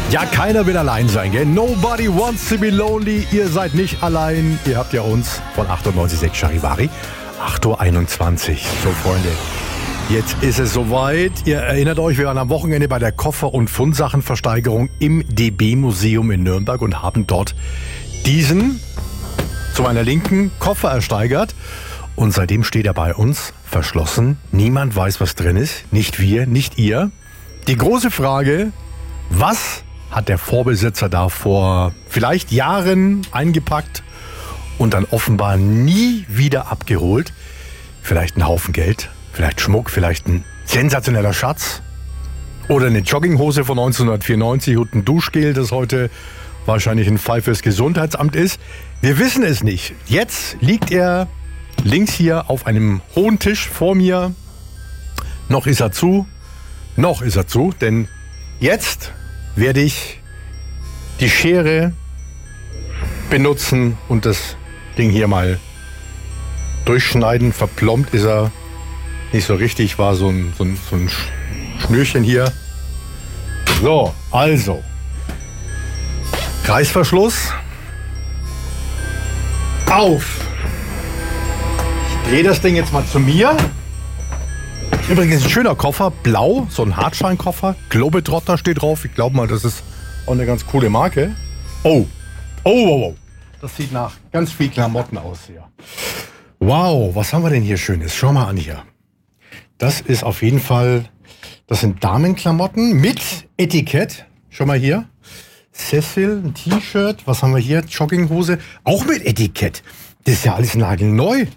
Ja, keiner will allein sein, gell? Nobody wants to be lonely. Ihr seid nicht allein. Ihr habt ja uns von 98.6 Charivari. 8.21 Uhr. So, Freunde, jetzt ist es soweit. Ihr erinnert euch, wir waren am Wochenende bei der Koffer- und Fundsachenversteigerung im DB-Museum in Nürnberg und haben dort diesen, zu meiner Linken, Koffer ersteigert. Und seitdem steht er bei uns, verschlossen. Niemand weiß, was drin ist. Nicht wir, nicht ihr. Die große Frage, was hat der Vorbesitzer da vor vielleicht Jahren eingepackt und dann offenbar nie wieder abgeholt? Vielleicht ein Haufen Geld, vielleicht Schmuck, vielleicht ein sensationeller Schatz oder eine Jogginghose von 1994 und ein Duschgel, das heute wahrscheinlich ein Fall fürs Gesundheitsamt ist. Wir wissen es nicht. Jetzt liegt er links hier auf einem hohen Tisch vor mir. Noch ist er zu, denn jetzt werde ich die Schere benutzen und das Ding hier mal durchschneiden. Verplombt ist er nicht so richtig, war so ein Schnürchen hier. So, also Reißverschluss auf. Ich drehe das Ding jetzt mal zu mir. Übrigens ein schöner Koffer, blau, so ein Hartscheinkoffer. Globetrotter steht drauf. Ich glaube mal, das ist auch eine ganz coole Marke. Oh. Das sieht nach ganz viel Klamotten aus hier. Wow, was haben wir denn hier Schönes? Schau mal an hier. Das ist auf jeden Fall, das sind Damenklamotten mit Etikett. Schau mal hier. Cecil, ein T-Shirt. Was haben wir hier? Jogginghose. Auch mit Etikett. Das ist ja alles nagelneu.